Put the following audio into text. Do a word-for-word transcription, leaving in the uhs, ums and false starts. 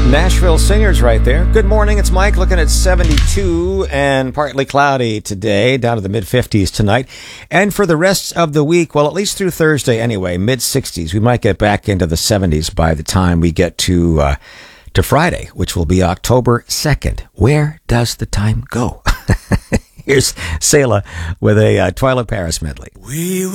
Nashville Singers right there. Good morning, it's Mike looking at seventy-two and partly cloudy today, down to the mid fifties tonight. And for the rest of the week, well, at least through Thursday anyway, mid sixties. We might get back into the seventies by the time we get to uh, to Friday, which will be October second. Where does the time go? Here's Selah with a uh, Twilight Paris medley. We